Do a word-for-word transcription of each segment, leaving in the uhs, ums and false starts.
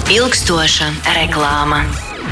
Ilgstoša reklāma.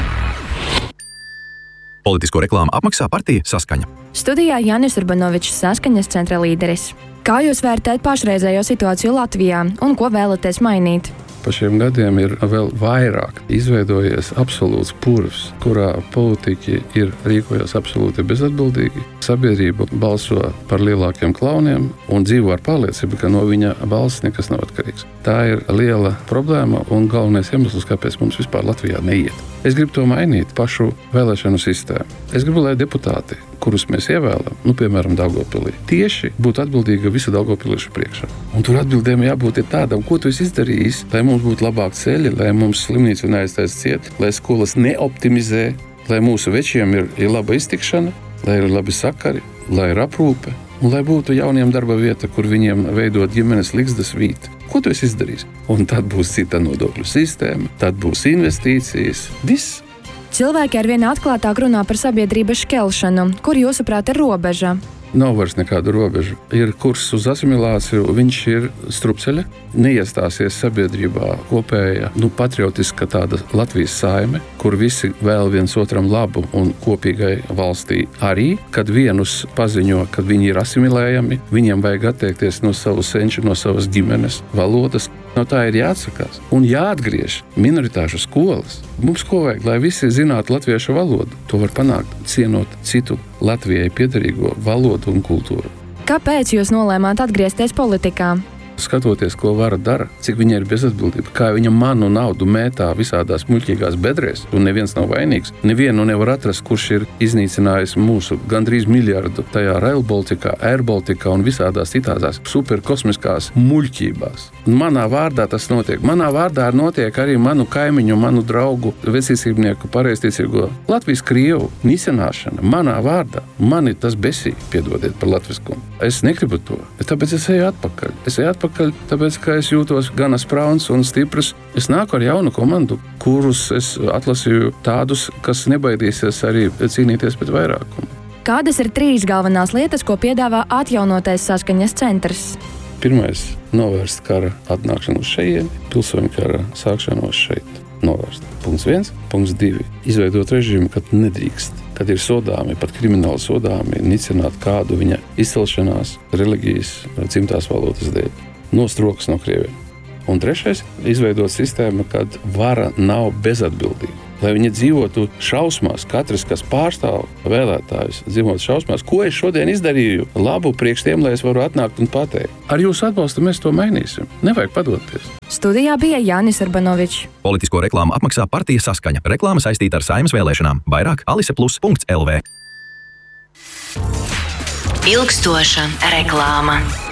Politisko reklāmu apmaksā partija Saskaņa. Studijā Jānis Urbanovičs, Saskaņas centra līderis. Kā jūs vērtējat pašreizējo situāciju Latvijā un ko vēlaties mainīt? Pa šiem gadiem ir vēl vairāk izveidojies absolūts purvs, kurā politiķi ir rīkojas absolūti bezatbildīgi. Sabiedrība balso par lielākiem klauniem un dzīvo ar pārliecību, ka no viņa balss nekas nav atkarīgs. Tā ir liela problēma un galvenais iemesls, kāpēc mums vispār Latvijā neiet. Es gribu to mainīt pašu vēlēšanu sistēmu. Es gribu, lai deputāti, kurus mēs ievēlam, nu, piemēram, Daugavpilī, tieši būtu atbildīga visu daugavpiliešu priekšā. Un tur atbildēm jābūt ir tādam, ko tu esi izdarījis, lai mums būtu labāk ceļi, lai mums slimnīca neaiztais ciet, lai skolas neoptimizē, lai mūsu večiem ir, ir laba iztikšana, lai ir labi sakari, lai ir aprūpe, un lai būtu jauniem darba vieta, kur viņiem veidot ģimenes ligzdas vīti. Ko tu esi izdarījis? Un tad būs cita nodokļu sistēma, tad būs investīcijas, viss. Cilvēki arvien atklātāk runā par sabiedrības šķelšanu. Kur jūsuprāt ir robeža? Nav vairs nekāda robeža. Ir kurs uz asimilāciju, viņš ir strupceļa, neiestāsies sabiedrībā kopēja, nu, patriotiska tāda Latvijas saime, kur visi vēl viens otram labu un kopīgai valstī arī, kad vienus paziņo, kad viņi ir asimilējami, viņiem vajag atteikties no savu senču, no savas ģimenes valodas. No tā ir jāatsakās un jāatgriež minoritāšu skolas. Mums ko vajag, lai visi zinātu latviešu valodu? To var panākt, cienot citu Latvijai piederīgo valodu un kultūru. Kāpēc jūs nolēmāt atgriezties politikā? Skatoties, ko vara dara, cik viņa ir bezatbildība, kā viņa manu naudu mētā visādās muļķīgās bedrēs, un neviens nav vainīgs. Nevienu nevar atrast, kurš ir iznīcinājis mūsu gandrīz miljardu tajā Rail Baltica, Air Baltica un visādās citās superkosmiskās muļķībās. Un manā vārdā tas notiek. Manā vārdā notiek arī manu kaimiņu, manu draugu, vecīsībnieku, pareizticīgo Latvijas krievu nicenāšana. Manā vārdā. Mani tas besī, piedodiet par latviskumu. Es negribu to, tāpēc es eju atpakaļ. Es eju atpakaļ, tāpēc, ka es jūtos gan sprauns un stiprs. Es nāku ar jaunu komandu, kurus es atlasīju tādus, kas nebaidīsies arī cīnīties pret vairākumu. Kādas ir trīs galvenās lietas, ko piedāvā atjaunotais Saskaņas centrs? Pirmais – novērst kara atnākšanu uz šejieni, pilsoņu kara sākšanos šeit. Novērst. Punkts viens. Punkts divi. Izveidot režīmu, kad nedrīkst, kad ir sodāmi, pat krimināli sodāmi, nicināt kādu viņa izcelšanās, reliģijas, dzimtās valodas dēļ. Nost rokas no krieviem. Un trešais – izveidot sistēmu, kad vara nav bezatbildīga. Lai viņi dzīvotu šausmās, katrs, kas pārstāv vēlētājus, dzīvot šausmās, ko es šodien izdarīju labu priekš tiem, lai es varu atnākt un pateikt. Ar jūsu atbalstu mēs to mainīsim. Nevajag padoties. Studijā bija Jānis Urbanovičs. Politisko reklāmu apmaksā partija Saskaņa. Reklāma saistīta ar Saeimas vēlēšanām. Vairāk alise plus punkts el vē. Ilgstoša reklāma.